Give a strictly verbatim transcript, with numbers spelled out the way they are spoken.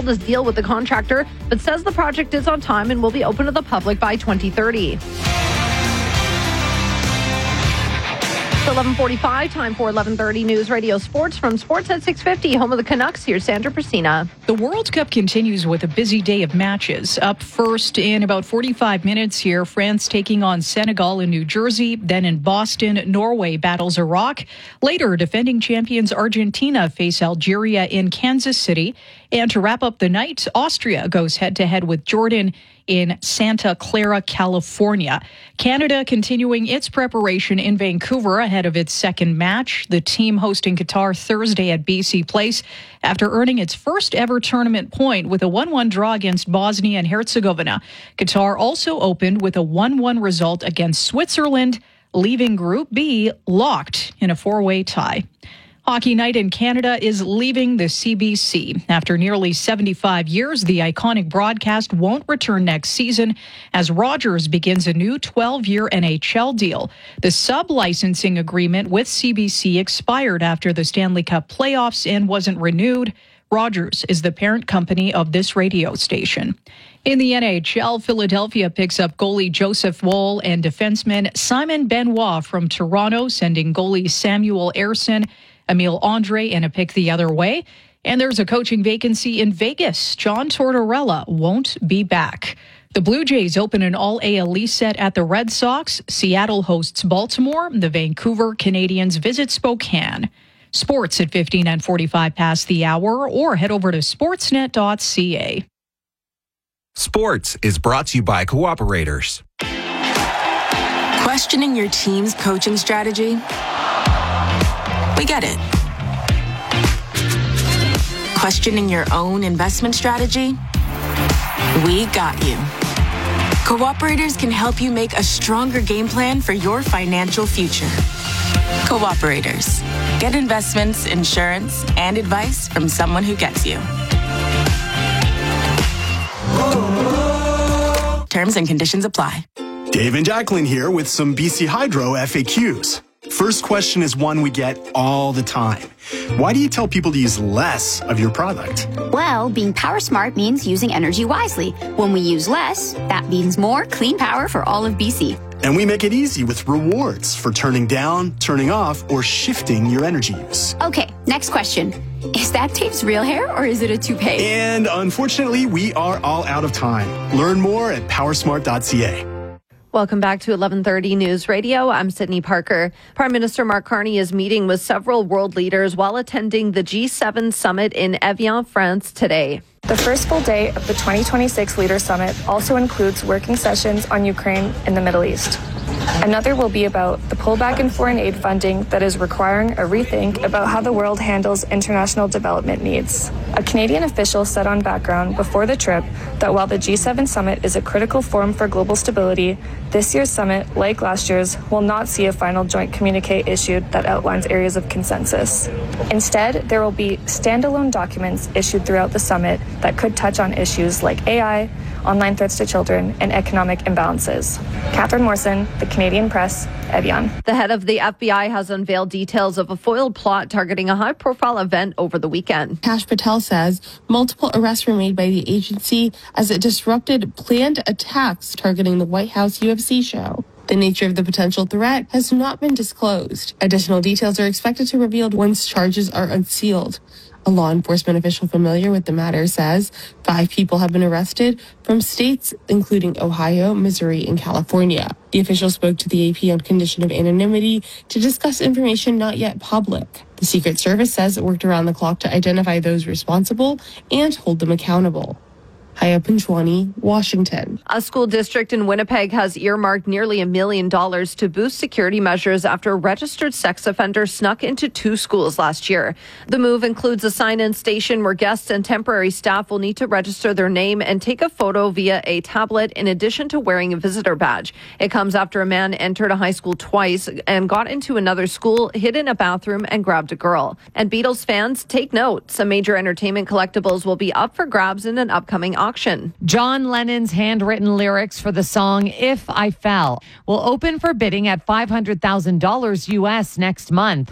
canceled his deal with the contractor, but says the project is on time and will be open to the public by twenty thirty. It's eleven forty-five, time for eleven thirty News Radio Sports from Sportsnet six fifty, home of the Canucks. Here's Sandra Priscina. The World Cup continues with a busy day of matches. Up first in about forty-five minutes here, France taking on Senegal in New Jersey. Then in Boston, Norway battles Iraq. Later, defending champions Argentina face Algeria in Kansas City. And to wrap up the night, Austria goes head-to-head with Jordan in Santa Clara, California. Canada continuing its preparation in Vancouver ahead of its second match. The team hosting Qatar Thursday at B C Place after earning its first ever tournament point with a one one draw against Bosnia and Herzegovina. Qatar also opened with a one one result against Switzerland, leaving Group B locked in a four-way tie. Hockey Night in Canada is leaving the C B C. After nearly seventy-five years, the iconic broadcast won't return next season as Rogers begins a new twelve-year N H L deal. The sub-licensing agreement with C B C expired after the Stanley Cup playoffs and wasn't renewed. Rogers is the parent company of this radio station. In the N H L, Philadelphia picks up goalie Joseph Woll and defenseman Simon Benoit from Toronto, sending goalie Samuel Ersson, Emile Andre, and a pick the other way. And there's a coaching vacancy in Vegas. John Tortorella won't be back. The Blue Jays open an all-A L East set at the Red Sox. Seattle hosts Baltimore. The Vancouver Canadians visit Spokane. Sports at fifteen and forty-five past the hour, or head over to sportsnet dot c a. Sports is brought to you by Cooperators. Questioning your team's coaching strategy? We get it. Questioning your own investment strategy? We got you. Cooperators can help you make a stronger game plan for your financial future. Cooperators. Get investments, insurance, and advice from someone who gets you. Terms and conditions apply. Dave and Jacqueline here with some B C Hydro F A Qs. First question is one we get all the time. Why do you tell people to use less of your product? Well, being power smart means using energy wisely. When we use less, that means more clean power for all of B C. And we make it easy with rewards for turning down, turning off, or shifting your energy use. Okay, next question. Is that Dave's real hair or is it a toupee? And unfortunately, we are all out of time. Learn more at powersmart dot c a. Welcome back to eleven thirty News Radio. I'm Sydney Parker. Prime Minister Mark Carney is meeting with several world leaders while attending the G seven summit in Evian, France today. The first full day of the twenty twenty-six Leader Summit also includes working sessions on Ukraine and the Middle East. Another will be about the pullback in foreign aid funding that is requiring a rethink about how the world handles international development needs. A Canadian official said on Background before the trip that while the G seven summit is a critical forum for global stability, this year's summit, like last year's, will not see a final joint communique issued that outlines areas of consensus. Instead, there will be standalone documents issued throughout the summit that could touch on issues like A I, online threats to children, and economic imbalances. Catherine Morrison, The Canadian Press, Evian. The head of the F B I has unveiled details of a foiled plot targeting a high-profile event over the weekend. Kash Patel says multiple arrests were made by the agency as it disrupted planned attacks targeting the White House U F C show. The nature of the potential threat has not been disclosed. Additional details are expected to be revealed once charges are unsealed. A law enforcement official familiar with the matter says five people have been arrested from states including Ohio, Missouri, and California. The official spoke to the A P on condition of anonymity to discuss information not yet public. The Secret Service says it worked around the clock to identify those responsible and hold them accountable. Haya Panchwani, Washington. A school district in Winnipeg has earmarked nearly a million dollars to boost security measures after a registered sex offender snuck into two schools last year. The move includes a sign-in station where guests and temporary staff will need to register their name and take a photo via a tablet in addition to wearing a visitor badge. It comes after a man entered a high school twice and got into another school, hid in a bathroom, and grabbed a girl. And Beatles fans, take note. Some major entertainment collectibles will be up for grabs in an upcoming auction. John Lennon's handwritten lyrics for the song If I Fell will open for bidding at five hundred thousand dollars U S next month.